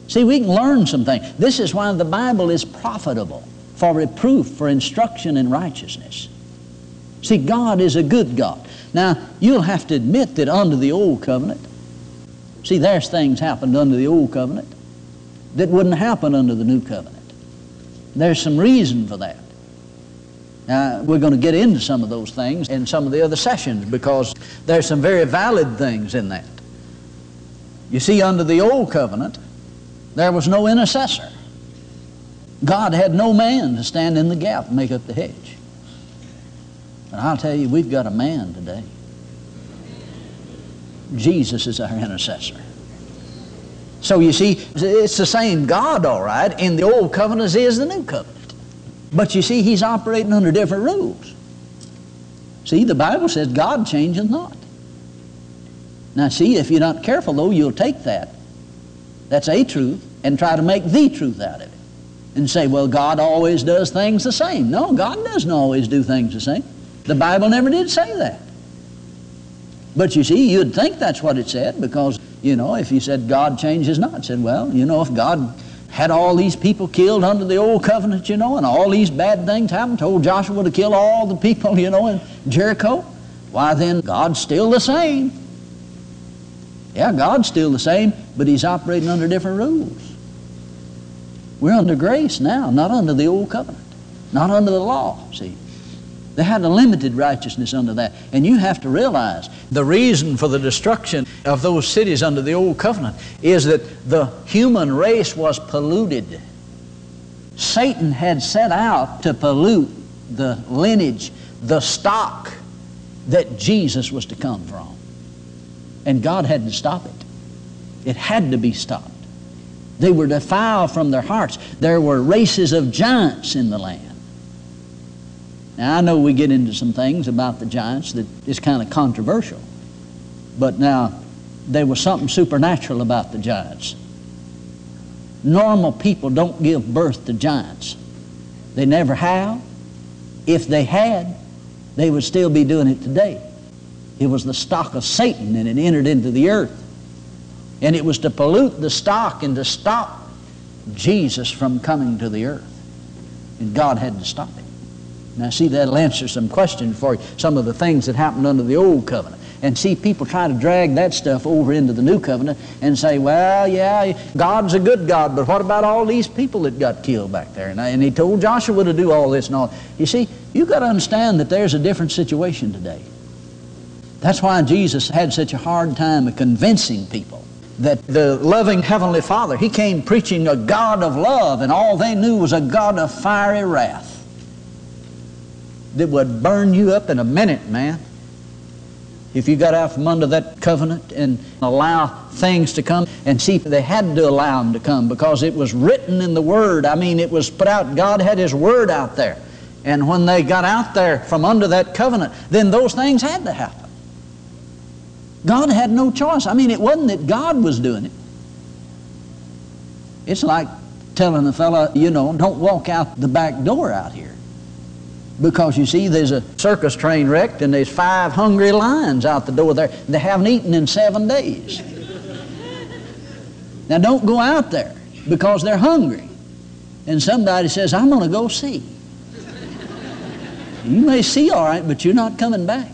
See, we can learn some things. This is why the Bible is profitable, for reproof, for instruction in righteousness. See, God is a good God. Now, you'll have to admit that under the Old Covenant, see, there's things happened under the Old Covenant that wouldn't happen under the New Covenant. There's some reason for that. Now, we're going to get into some of those things in some of the other sessions because there's some very valid things in that. You see, under the Old Covenant, there was no intercessor. God had no man to stand in the gap and make up the hedge. But I'll tell you, we've got a man today. Jesus is our intercessor. So you see, it's the same God, all right, in the Old Covenant as is the New Covenant. But you see, He's operating under different rules. See, the Bible says God changeth not. Now see, if you're not careful though, you'll take that. That's a truth, and try to make the truth out of it. And say, well, God always does things the same. No, God doesn't always do things the same. The Bible never did say that. But you see, you'd think that's what it said because, you know, if you said God changes not, it said, well, you know, if God had all these people killed under the Old Covenant, you know, and all these bad things happened, told Joshua to kill all the people, you know, in Jericho, why then God's still the same. Yeah, God's still the same, but He's operating under different rules. We're under grace now, not under the Old Covenant, not under the law, see. They had a limited righteousness under that. And you have to realize the reason for the destruction of those cities under the Old Covenant is that the human race was polluted. Satan had set out to pollute the lineage, the stock that Jesus was to come from. And God had to stop it. It had to be stopped. They were defiled from their hearts. There were races of giants in the land. Now, I know we get into some things about the giants that is kind of controversial. But now, there was something supernatural about the giants. Normal people don't give birth to giants. They never have. If they had, they would still be doing it today. It was the stock of Satan, and it entered into the earth. And it was to pollute the stock and to stop Jesus from coming to the earth. And God had to stop it. Now see, that'll answer some questions for you, some of the things that happened under the Old Covenant. And see, people try to drag that stuff over into the New Covenant and say, well, yeah, God's a good God, but what about all these people that got killed back there? And He told Joshua to do all this and all. You see, you've got to understand that there's a different situation today. That's why Jesus had such a hard time of convincing people that the loving Heavenly Father, He came preaching a God of love, and all they knew was a God of fiery wrath that would burn you up in a minute, man. If you got out from under that covenant and allow things to come. And see, they had to allow them to come because it was written in the Word. I mean, it was put out. God had His Word out there. And when they got out there from under that covenant, then those things had to happen. God had no choice. I mean, it wasn't that God was doing it. It's like telling a fella, you know, don't walk out the back door out here. Because you see, there's a circus train wrecked and there's 5 hungry lions out the door there. They haven't eaten in 7 days. Now don't go out there because they're hungry. And somebody says, I'm going to go see. You may see all right, but you're not coming back.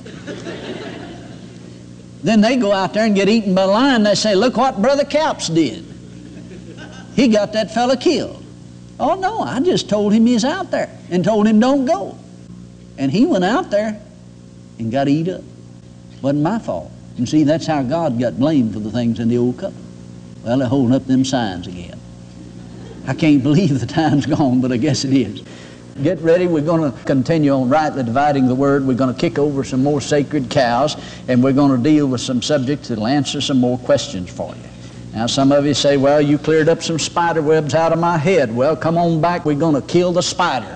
Then they go out there and get eaten by a lion. They say, look what Brother Caps did. He got that fella killed. Oh no, I just told him he's out there and told him don't go. And he went out there and got eat up. Wasn't my fault. And see, that's how God got blamed for the things in the Old Covenant. Well, they're holding up them signs again. I can't believe the time's gone, but I guess it is. Get ready. We're going to continue on rightly dividing the Word. We're going to kick over some more sacred cows, and we're going to deal with some subjects that will answer some more questions for you. Now, some of you say, well, you cleared up some spider webs out of my head. Well, come on back. We're going to kill the spider.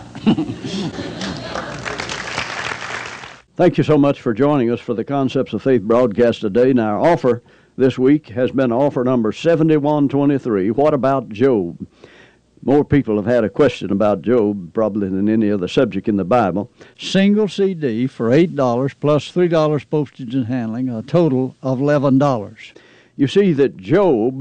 Thank you so much for joining us for the Concepts of Faith broadcast today. Now, our offer this week has been offer number 7123. What about Job? More people have had a question about Job probably than any other subject in the Bible. Single CD for $8 plus $3 postage and handling, a total of $11. You see that Job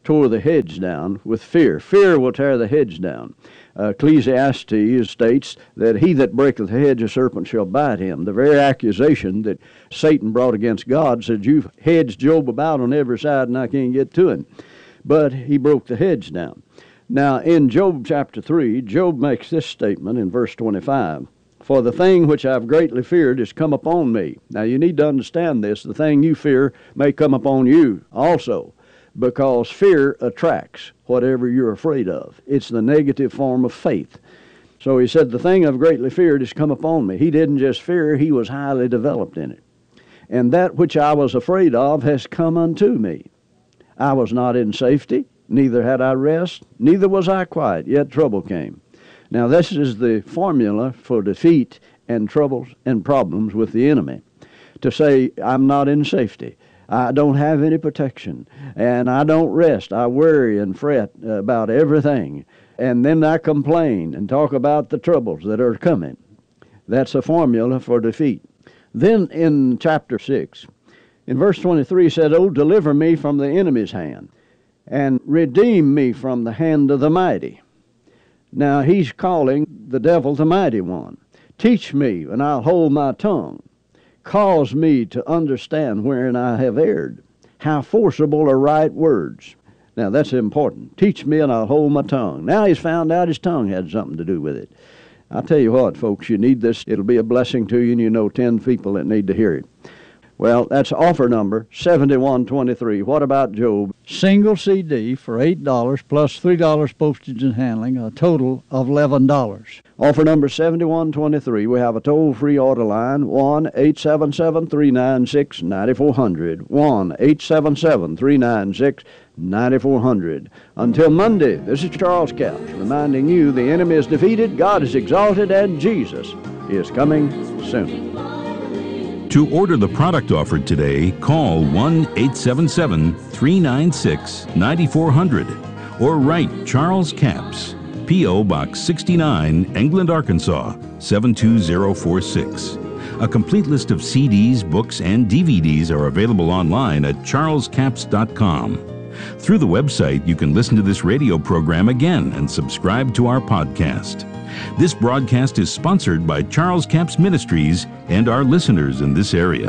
tore the hedge down with fear. Fear will tear the hedge down. Ecclesiastes states that he that breaketh the hedge, a serpent shall bite him. The very accusation that Satan brought against God said, you've hedged Job about on every side and I can't get to him. But he broke the hedge down. Now, in Job chapter 3, Job makes this statement in verse 25. For the thing which I've greatly feared is come upon me. Now, you need to understand this. The thing you fear may come upon you also, because fear attracts whatever you're afraid of. It's the negative form of faith. So he said, the thing I've greatly feared is come upon me. He didn't just fear, he was highly developed in it. And that which I was afraid of has come unto me. I was not in safety, neither had I rest, neither was I quiet, yet trouble came. Now, this is the formula for defeat and troubles and problems with the enemy. To say, I'm not in safety, I don't have any protection, and I don't rest. I worry and fret about everything, and then I complain and talk about the troubles that are coming. That's a formula for defeat. Then in chapter 6, in verse 23, it said, Oh, deliver me from the enemy's hand, and redeem me from the hand of the mighty. Now, he's calling the devil the mighty one. Teach me, and I'll hold my tongue. Cause me to understand wherein I have erred. How forcible are right words. Now, that's important. Teach me, and I'll hold my tongue. Now he's found out his tongue had something to do with it. I'll tell you what, folks, you need this. It'll be a blessing to you, and you know 10 people that need to hear it. Well, that's offer number 7123. What about Job? Single CD for $8 plus $3 postage and handling, a total of $11. Offer number 7123. We have a toll-free order line, 1-877-396-9400. 1-877-396-9400. Until Monday, this is Charles Capps reminding you the enemy is defeated, God is exalted, and Jesus is coming soon. To order the product offered today, call 1-877-396-9400 or write Charles Capps, P.O. Box 69, England, Arkansas, 72046. A complete list of CDs, books, and DVDs are available online at charlescapps.com. Through the website, you can listen to this radio program again and subscribe to our podcast. This broadcast is sponsored by Charles Capps Ministries and our listeners in this area.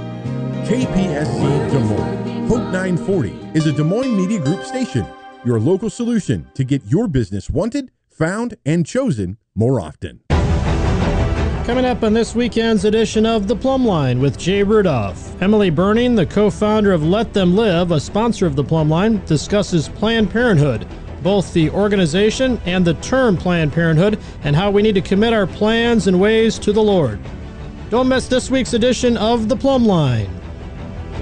KPSC Des Moines. Hope 940 is a Des Moines Media Group station, your local solution to get your business wanted, found, and chosen more often. Coming up on this weekend's edition of The Plumb Line with Jay Rudolph. Emily Burning, the co-founder of Let Them Live, a sponsor of The Plumb Line, discusses Planned Parenthood, both the organization and the term Planned Parenthood, and how we need to commit our plans and ways to the Lord. Don't miss this week's edition of The Plumb Line.